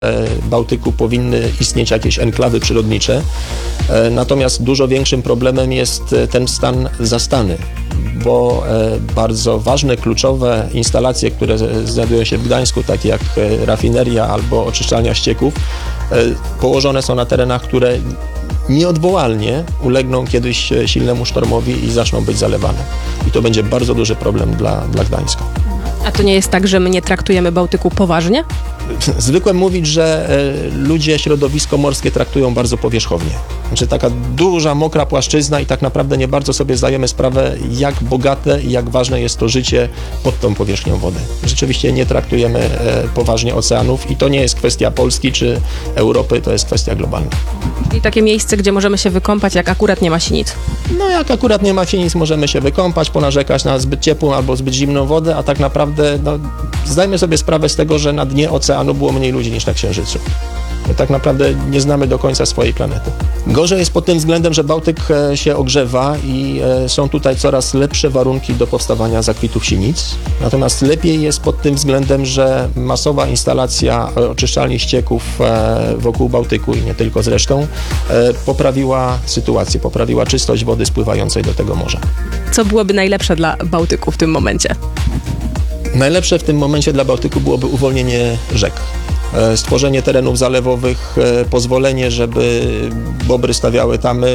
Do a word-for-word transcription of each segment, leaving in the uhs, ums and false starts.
Bałtyku powinny istnieć jakieś enklawy przyrodnicze, natomiast dużo większym problemem jest ten stan zastany, bo bardzo ważne, kluczowe instalacje, które znajdują się w Gdańsku, takie jak rafineria albo oczyszczalnia ścieków, położone są na terenach, które nieodwołalnie ulegną kiedyś silnemu sztormowi i zaczną być zalewane. I to będzie bardzo duży problem dla, dla Gdańska. A to nie jest tak, że my nie traktujemy Bałtyku poważnie? Zwykłem mówić, że ludzie środowisko morskie traktują bardzo powierzchownie. Znaczy taka duża, mokra płaszczyzna i tak naprawdę nie bardzo sobie zdajemy sprawę, jak bogate i jak ważne jest to życie pod tą powierzchnią wody. Rzeczywiście nie traktujemy poważnie oceanów i to nie jest kwestia Polski czy Europy, to jest kwestia globalna. I takie miejsce, gdzie możemy się wykąpać, jak akurat nie ma sinic? No jak akurat nie ma sinic, możemy się wykąpać, ponarzekać na zbyt ciepłą albo zbyt zimną wodę, a tak naprawdę no, zdajmy sobie sprawę z tego, że na dnie oceanu było mniej ludzi niż na Księżycu. My tak naprawdę nie znamy do końca swojej planety. Gorzej jest pod tym względem, że Bałtyk się ogrzewa i są tutaj coraz lepsze warunki do powstawania zakwitów sinic. Natomiast lepiej jest pod tym względem, że masowa instalacja oczyszczalni ścieków wokół Bałtyku i nie tylko zresztą poprawiła sytuację, poprawiła czystość wody spływającej do tego morza. Co byłoby najlepsze dla Bałtyku w tym momencie? Najlepsze w tym momencie dla Bałtyku byłoby uwolnienie rzek. Stworzenie terenów zalewowych, pozwolenie, żeby bobry stawiały tamy,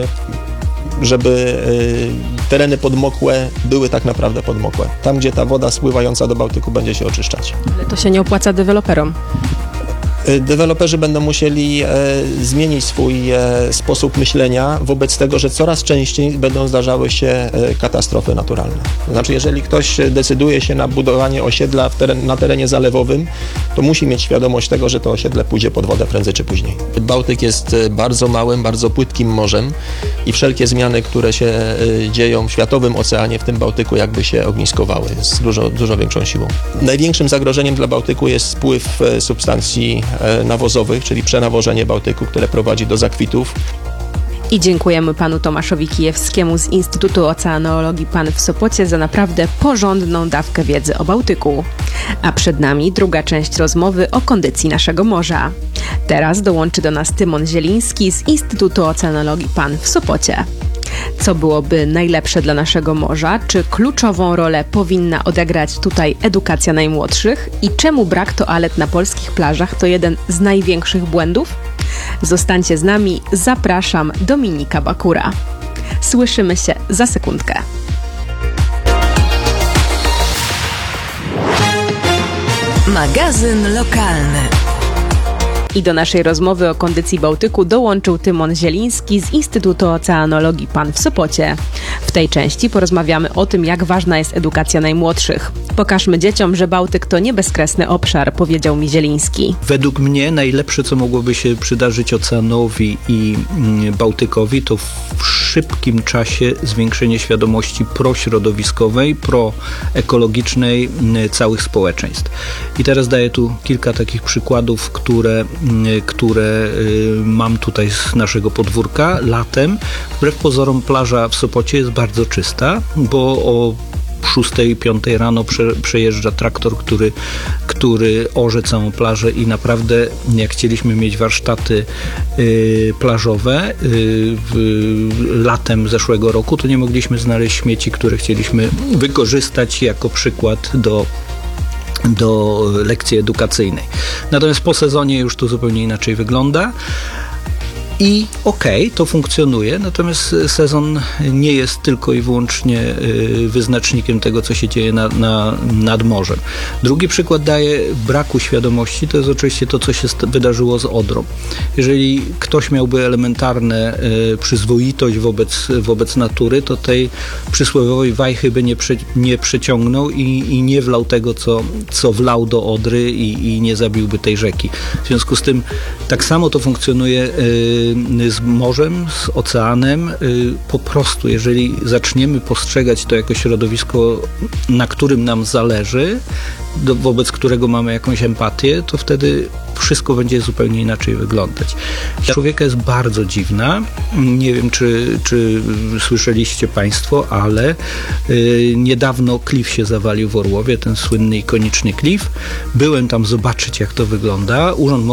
żeby tereny podmokłe były tak naprawdę podmokłe. Tam, gdzie ta woda spływająca do Bałtyku będzie się oczyszczać. Ale to się nie opłaca deweloperom. Deweloperzy będą musieli e, zmienić swój e, sposób myślenia wobec tego, że coraz częściej będą zdarzały się e, katastrofy naturalne. To znaczy, jeżeli ktoś decyduje się na budowanie osiedla w teren, na terenie zalewowym, to musi mieć świadomość tego, że to osiedle pójdzie pod wodę prędzej czy później. Bałtyk jest bardzo małym, bardzo płytkim morzem i wszelkie zmiany, które się e, dzieją w światowym oceanie, w tym Bałtyku, jakby się ogniskowały z dużo, dużo większą siłą. Największym zagrożeniem dla Bałtyku jest spływ e, substancji nawozowych, czyli przenawożenie Bałtyku, które prowadzi do zakwitów. I dziękujemy panu Tomaszowi Kijewskiemu z Instytutu Oceanologii P A N w Sopocie za naprawdę porządną dawkę wiedzy o Bałtyku. A przed nami druga część rozmowy o kondycji naszego morza. Teraz dołączy do nas Tymon Zieliński z Instytutu Oceanologii P A N w Sopocie. Co byłoby najlepsze dla naszego morza? Czy kluczową rolę powinna odegrać tutaj edukacja najmłodszych? I czemu brak toalet na polskich plażach to jeden z największych błędów? Zostańcie z nami, zapraszam, Dominika Bakura. Słyszymy się za sekundkę. Magazyn lokalny. I do naszej rozmowy o kondycji Bałtyku dołączył Tymon Zieliński z Instytutu Oceanologii P A N w Sopocie. W tej części porozmawiamy o tym, jak ważna jest edukacja najmłodszych. Pokażmy dzieciom, że Bałtyk to nie bezkresny obszar, powiedział mi Zieliński. Według mnie najlepsze, co mogłoby się przydarzyć oceanowi i Bałtykowi, to w szybkim czasie zwiększenie świadomości prośrodowiskowej, proekologicznej całych społeczeństw. I teraz daję tu kilka takich przykładów, które które mam tutaj z naszego podwórka. Latem, wbrew pozorom, plaża w Sopocie jest bardzo czysta, bo o szóstej, piątej rano prze, przejeżdża traktor, który, który orze całą plażę i naprawdę jak chcieliśmy mieć warsztaty y, plażowe y, w, latem zeszłego roku, to nie mogliśmy znaleźć śmieci, które chcieliśmy wykorzystać jako przykład do do lekcji edukacyjnej. Natomiast po sezonie już to zupełnie inaczej wygląda. I okej, okay, to funkcjonuje, natomiast sezon nie jest tylko i wyłącznie wyznacznikiem tego, co się dzieje na, na, nad morzem. Drugi przykład daje braku świadomości, to jest oczywiście to, co się wydarzyło z Odrą. Jeżeli ktoś miałby elementarne przyzwoitość wobec, wobec natury, to tej przysłowiowej wajchy by nie, prze, nie przeciągnął i, i nie wlał tego, co, co wlał do Odry i, i nie zabiłby tej rzeki. W związku z tym tak samo to funkcjonuje z morzem, z oceanem. Po prostu, jeżeli zaczniemy postrzegać to jako środowisko, na którym nam zależy, do, wobec którego mamy jakąś empatię, to wtedy wszystko będzie zupełnie inaczej wyglądać. Dla człowieka jest bardzo dziwna. Nie wiem, czy, czy słyszeliście Państwo, ale y, niedawno klif się zawalił w Orłowie, ten słynny, ikoniczny klif. Byłem tam zobaczyć, jak to wygląda. Urząd